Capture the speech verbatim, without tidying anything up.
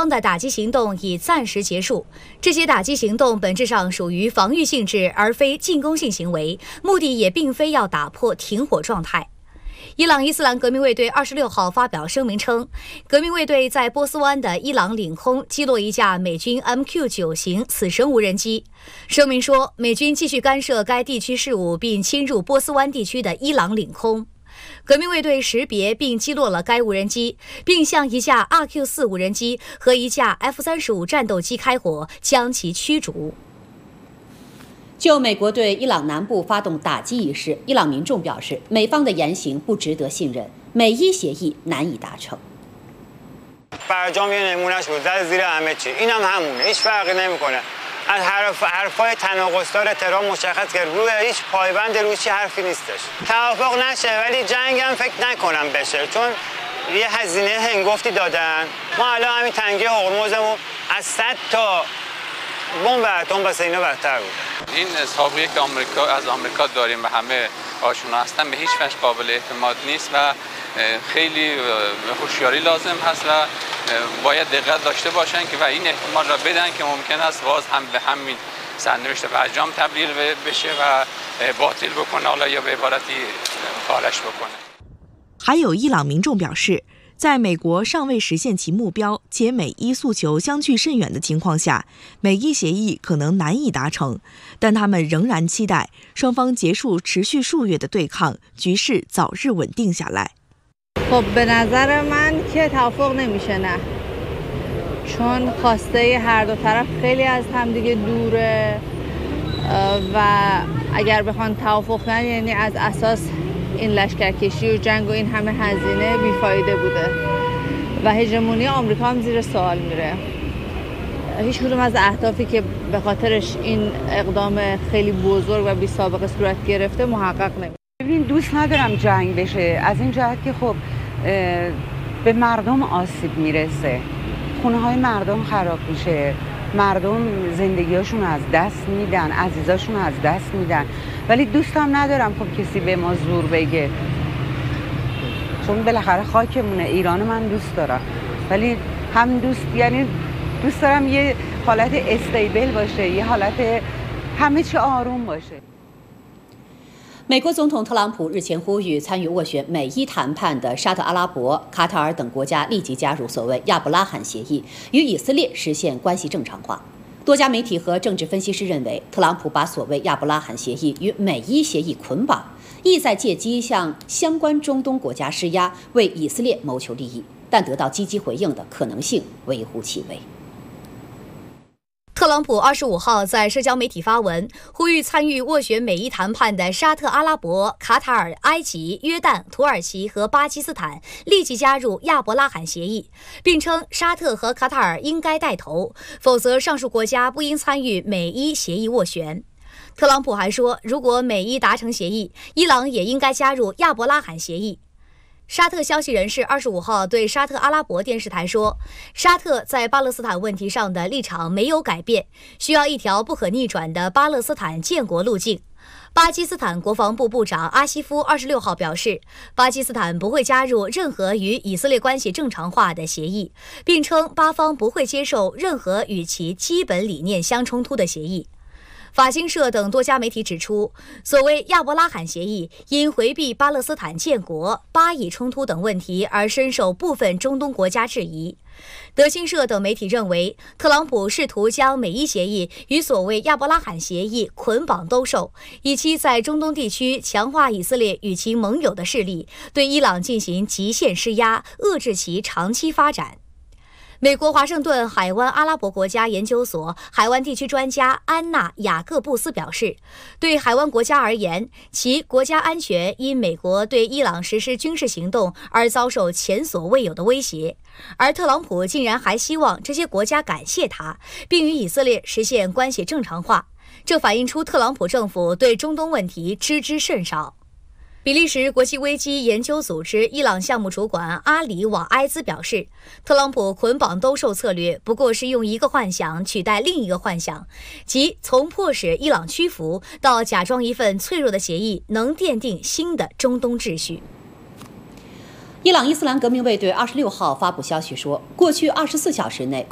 方的打击行动已暂时结束。这些打击行动本质上属于防御性质，而非进攻性行为，目的也并非要打破停火状态。伊朗伊斯兰革命卫队二十六号发表声明称，革命卫队在波斯湾的伊朗领空击落一架美军 M Q 九 型死神无人机。声明说，美军继续干涉该地区事务并侵入波斯湾地区的伊朗领空。革命卫队识别并击落了该无人机，并向一架 R Q 四 无人机和一架 F 三十五 战斗机开火，将其驱逐。 就美国对伊朗南部发动打击一事，伊朗民众表示，美方的言行不值得信任，美伊协议难以达成。 برجام یه نمونهش بود زد زیر همه چی اینم همونه هیچ فرقی نمیکنه از حرف حرفای تناقض‌دار تهران مشخص کرد روی هیچ پایبند روی چی حرفی نیستش توافق نشه ولی جنگ هم فکر نکنم بشه چون یه هزینه هنگفتی دادن ما الان همین تنگه هرمزمون از صد تا بمب اتم واسه اینا بدتر بود این سابقه که آمریکا از آمریکا داریم و همه آشنا هستن به هیچ وجه قابل اعتماد نیست و خیلی هوشیاری لازم هست و باید دقت داشته باشن که و این احتمال را بدن که ممکن است باز هم به همین سرنوشت برجام تبدیل بشه و باطل بکنه حالا یا به عبارتی فالش بکنه。 还有伊朗民众表示，在美国尚未实现其目标且美伊诉求相距甚远的情况下，美伊协议可能难以达成，但他们仍然期待双方结束持续数月的对抗，局势早日稳定下来。 خب به نظر من که توافق نمیشه نه چون خواسته هر دو طرف خیلی از همدیگه دوره و اگر بخوان توافق کنن یعنی از اساس این لشکرکشی و جنگ و این همه هزینه بیفایده بوده و هژمونی آمریکا هم زیر سوال میره هیچ کدوم از اهدافی که به خاطرش این اقدام خیلی بزرگ و بی سابقه صورت گرفته محقق نمیشه. ببین دوست ندارم جنگ بشه از این جهت که خب به مردم آسیب میرسه خونه های مردم خراب میشه مردم زندگیاشون از دست میدن عزیزاشون از دست میدن ولی دوستم ندارم خب کسی به ما زور بگه چون بالاخره خاکمونه ایران من دوست دارم ولی هم دوست یعنی دوست دارم یه حالت استیبل باشه یه حالت همه چی آروم باشه。 美国总统特朗普日前呼吁参与斡旋美伊谈判的沙特阿拉伯、卡塔尔等国家立即加入所谓亚伯拉罕协议，与以色列实现关系正常化。多家媒体和政治分析师认为，特朗普把所谓亚伯拉罕协议与美伊协议捆绑，意在借机向相关中东国家施压，为以色列谋求利益，但得到积极回应的可能性微乎其微。 特朗普二十五号在社交媒体发文，呼吁参与斡旋美伊谈判的沙特阿拉伯、卡塔尔、埃及、约旦、土耳其和巴基斯坦立即加入亚伯拉罕协议，并称沙特和卡塔尔应该带头，否则上述国家不应参与美伊协议斡旋。特朗普还说，如果美伊达成协议，伊朗也应该加入亚伯拉罕协议。沙特消息人士二十五号对沙特阿拉伯电视台说，沙特在巴勒斯坦问题上的立场没有改变，需要一条不可逆转的巴勒斯坦建国路径。巴基斯坦国防部部长阿西夫二十六号表示，巴基斯坦不会加入任何与以色列关系正常化的协议，并称巴方不会接受任何与其基本理念相冲突的协议。法新社等多家媒体指出，所谓亚伯拉罕协议因回避巴勒斯坦建国、巴以冲突等问题而深受部分中东国家质疑。德新社等媒体认为，特朗普试图将美伊协议与所谓亚伯拉罕协议捆绑兜售，以期在中东地区强化以色列与其盟友的势力，对伊朗进行极限施压，遏制其长期发展。美国华盛顿海湾阿拉伯国家研究所海湾地区专家安娜·雅各布斯表示，对海湾国家而言，其国家安全因美国对伊朗实施军事行动而遭受前所未有的威胁，而特朗普竟然还希望这些国家感谢他，并与以色列实现关系正常化，这反映出特朗普政府对中东问题知之甚少。比利时国际危机研究组织伊朗项目主管阿里瓦埃兹表示，特朗普捆绑兜售策略不过是用一个幻想取代另一个幻想，即从迫使伊朗屈服到假装一份脆弱的协议能奠定新的中东秩序。 伊朗伊斯兰革命卫队二十六号发布消息说，过去二十四小时内